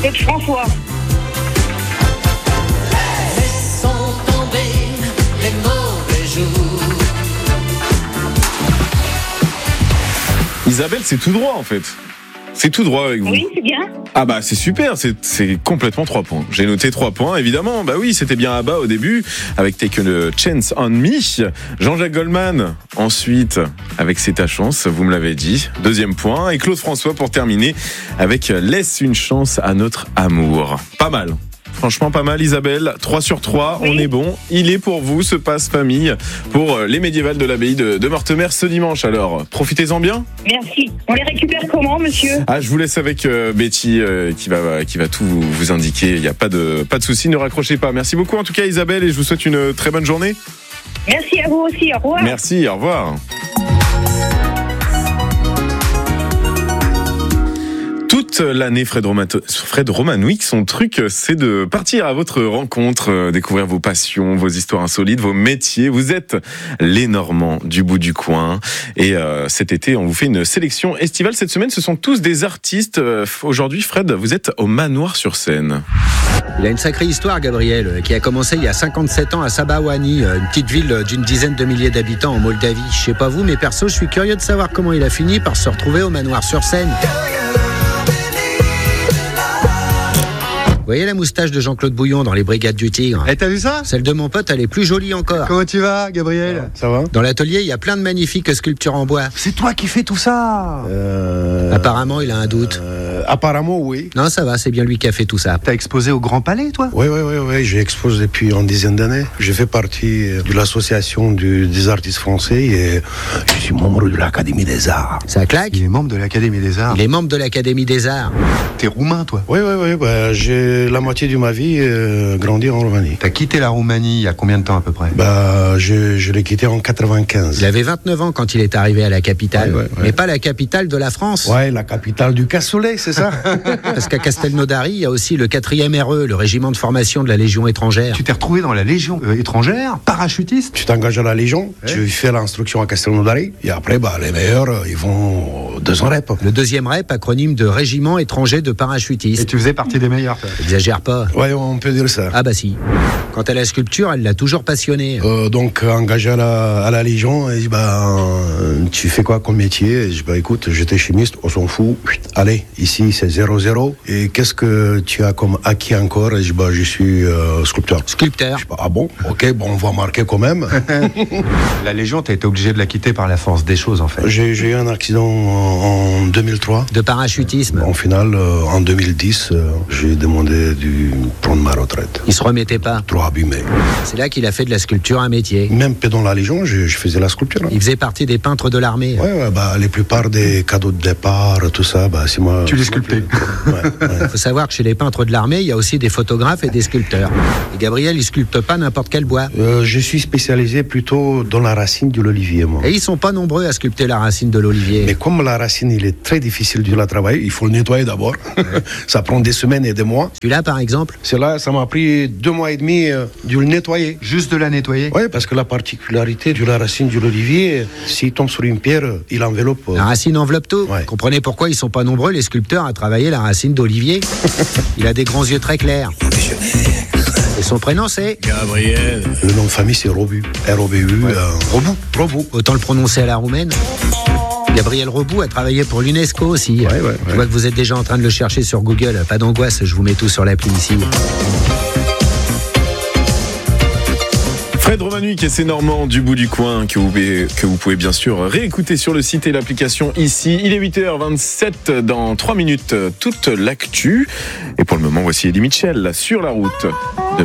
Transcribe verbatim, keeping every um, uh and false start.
Claude François. Laissons tomber les mauvais jours. Isabelle, c'est tout droit en fait. C'est tout droit avec vous. Oui, c'est bien. Ah bah c'est super, c'est, c'est complètement trois points. J'ai noté trois points, évidemment. Bah oui, c'était bien Abba au début, avec Take a Chance on Me. Jean-Jacques Goldman, ensuite, avec C'est ta chance, vous me l'avez dit. Deuxième point. Et Claude François pour terminer, avec Laisse une chance à notre amour. Pas mal. Franchement, pas mal, Isabelle. trois sur trois, oui. On est bon. Il est pour vous, ce passe-famille, pour les médiévales de l'abbaye de, de Mortemer ce dimanche. Alors, profitez-en bien. Merci. On les récupère comment, monsieur ? Ah, je vous laisse avec euh, Betty euh, qui va qui va tout vous, vous indiquer. Il n'y a pas de pas de souci, ne raccrochez pas. Merci beaucoup en tout cas, Isabelle, et je vous souhaite une très bonne journée. Merci à vous aussi. Au revoir. Merci, au revoir. Toute l'année, Fred, Romato- Fred Romanwick, son truc, c'est de partir à votre rencontre, euh, découvrir vos passions, vos histoires insolites, vos métiers. Vous êtes les Normands du bout du coin. Et euh, cet été, on vous fait une sélection estivale. Cette semaine, ce sont tous des artistes. Euh, aujourd'hui, Fred, vous êtes au Manoir-sur-Seine. Il a une sacrée histoire, Gabriel, qui a commencé il y a cinquante-sept ans à Sabahwani, une petite ville d'une dizaine de milliers d'habitants en Moldavie. Je sais pas vous, mais perso, je suis curieux de savoir comment il a fini par se retrouver au Manoir-sur-Seine. Vous voyez la moustache de Jean-Claude Bouillon dans Les Brigades du Tigre ? Eh, t'as vu ça ? Celle de mon pote, elle est plus jolie encore. Comment tu vas, Gabriel ? Ça va ? Dans l'atelier, il y a plein de magnifiques sculptures en bois. C'est toi qui fais tout ça ? euh, Apparemment, il a un doute. euh, Apparemment, oui. Non, ça va, c'est bien lui qui a fait tout ça. T'as exposé au Grand Palais, toi ? Oui, oui, oui, oui. J'ai exposé depuis une dizaine d'années. Je fais partie de l'association du, des artistes français et je suis membre de l'Académie des Arts. Ça claque ? Il est membre de l'Académie des Arts. Il est membre de l'Académie des Arts. T'es roumain, toi ? Oui, oui, oui. Bah, j'ai la moitié de ma vie euh, grandi en Roumanie. T'as quitté la Roumanie il y a combien de temps à peu près ? Bah, je, je l'ai quitté en quatre-vingt-quinze. Il avait vingt-neuf ans quand il est arrivé à la capitale. Ouais, ouais, ouais. Mais pas la capitale de la France. Ouais, la capitale du cassoulet, c'est ça ? Parce qu'à Castelnaudary, il y a aussi le quatrième R E, le régiment de formation de la Légion étrangère. Tu t'es retrouvé dans la Légion euh, étrangère, parachutiste ? Tu t'engages à la Légion, ouais. Tu fais l'instruction à Castelnaudary et après, bah, les meilleurs, ils vont deux ans rep. Le deuxième R E P, acronyme de Régiment étranger de parachutistes. Et tu faisais partie des meilleurs, toi ? Exagère pas. Ouais, on peut dire ça. Ah bah si. Quant à la sculpture, elle l'a toujours passionné. Euh, donc engagé à la, à la Légion, et bah, euh, tu fais quoi comme métier ? Et je dis, bah écoute, j'étais chimiste, on s'en fout. Allez, ici c'est zéro zéro. Et qu'est-ce que tu as comme acquis encore ? Et je dis, bah je suis euh, sculpteur. Sculpteur. Je dis, bah, ah bon ? Ok, bon, on va marquer quand même. La Légion, t'as été obligé de la quitter par la force des choses, en fait. J'ai, j'ai eu un accident en, en deux mille trois. De parachutisme. En final, euh, en deux mille dix, euh, j'ai demandé de prendre ma retraite. Il se remettait pas. Trop abîmé. C'est là qu'il a fait de la sculpture un métier. Même pendant la Légion, je, je faisais la sculpture. Hein. Il faisait partie des peintres de l'armée. Ouais, ouais, bah, les plupart des cadeaux de départ, tout ça, bah, c'est moi. Tu les sculptais. Ouais, ouais. Il faut savoir que chez les peintres de l'armée, il y a aussi des photographes et des sculpteurs. Et Gabriel, il sculpte pas n'importe quel bois. Euh, je suis spécialisé plutôt dans la racine de l'olivier, moi. Et ils sont pas nombreux à sculpter la racine de l'olivier. Mais comme la racine, il est très difficile de la travailler, il faut le nettoyer d'abord. Ouais. Ça prend des semaines et des mois. Celui-là, par exemple. Celui-là, ça m'a pris deux mois et demi euh, de le nettoyer. Juste de la nettoyer ? Oui, parce que la particularité de la racine de l'olivier, s'il tombe sur une pierre, il enveloppe. Euh... La racine enveloppe tout. Ouais. Comprenez pourquoi ils sont pas nombreux, les sculpteurs, à travailler la racine d'olivier. Il a des grands yeux très clairs. Et son prénom, c'est Gabriel. Le nom de famille, c'est Robu. R O B U. Ouais. Euh... Robout. Robout. Autant le prononcer à la roumaine. Gabriel Robout a travaillé pour l'UNESCO aussi. Ouais, ouais, ouais. Je vois que vous êtes déjà en train de le chercher sur Google. Pas d'angoisse, je vous mets tout sur l'appli ici. Fred Romanwick et ses Normands du bout du coin que vous, pouvez, que vous pouvez bien sûr réécouter sur le site et l'application ici. Il est huit heures vingt-sept, dans trois minutes, toute l'actu. Et pour le moment, voici Eddie Mitchell sur la route.